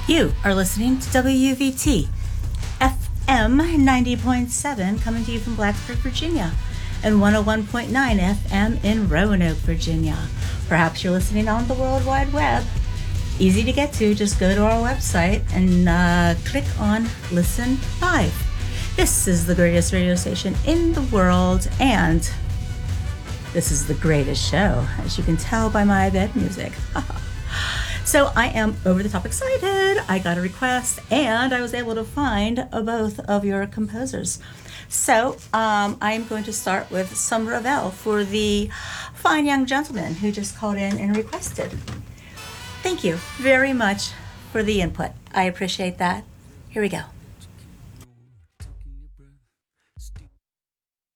You are listening to WVT FM 90.7 coming to you from Blacksburg, Virginia, and 101.9 FM in Roanoke, Virginia. Perhaps you're listening on the World Wide Web. Easy to get to. Just go to our website and click on Listen Live. This is the greatest radio station in the world, and this is the greatest show, as you can tell by my bed music. So I am over the top excited. I got a request, and I was able to find both of your composers. So I'm going to start with some Ravel for the fine young gentleman who just called in and requested. Thank you very much for the input. I appreciate that. Here we go.